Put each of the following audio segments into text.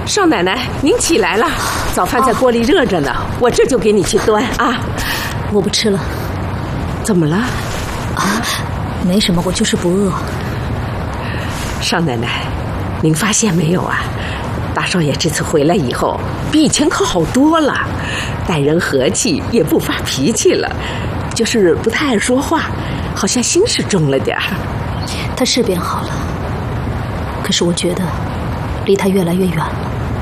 少奶奶，您起来了，早饭在锅里热着呢，我这就给你去端啊。 我不吃了。 怎么了？ 没什么，我就是不饿。 少奶奶，您发现没有啊？大少爷这次回来以后，比以前可好多了，待人和气，也不发脾气了，就是不太爱说话，好像心是重了点儿。 他是变好了，可是我觉得离他越来越远了。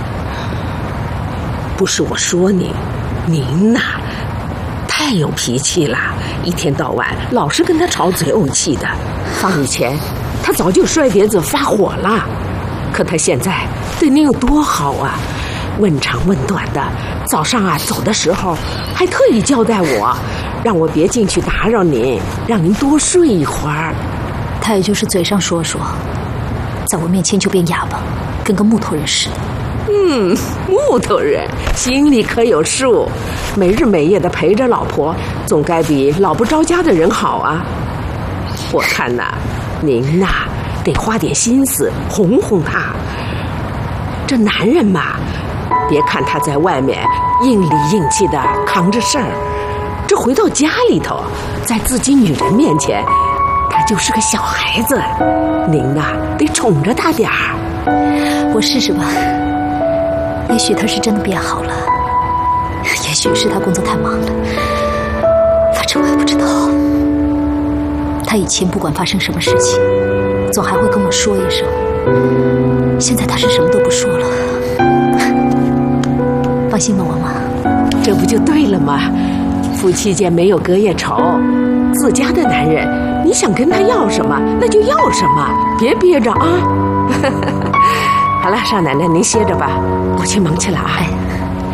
不是我说您呐，太有脾气了，一天到晚老是跟他吵嘴怄气的。放以前，他早就摔碟子发火了，可他现在对您有多好啊，问长问短的。早上啊走的时候，还特意交代我，让我别进去打扰您，让您多睡一会儿。 他也就是嘴上说说，在我面前就变哑巴，跟个木头人似的。 木头人心里可有数，没日没夜的陪着老婆，总该比老不着家的人好啊。我看呐，您呐得花点心思哄哄他。这男人嘛，别看他在外面硬里硬气的扛着事儿，这回到家里头，在自己女人面前，他就是个小孩子。您呐得宠着他点儿。 我试试吧，也许他是真的变好了，也许是他工作太忙了，反正我也不知道。他以前不管发生什么事情，总还会跟我说一声，现在他是什么都不说了。放心吧，王妈， 这不就对了吗？夫妻间没有隔夜仇，自家的男人，你想跟他要什么那就要什么，别憋着啊。好了，少奶奶您歇着吧，我去忙去了啊。